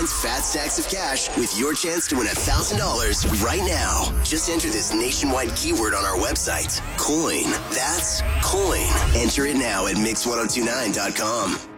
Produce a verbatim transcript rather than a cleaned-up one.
1029's Fat Stacks of Cash with your chance to win one thousand dollars right now. Just enter this nationwide keyword on our website. Coin. That's coin. Enter it now at mix ten twenty-nine dot com.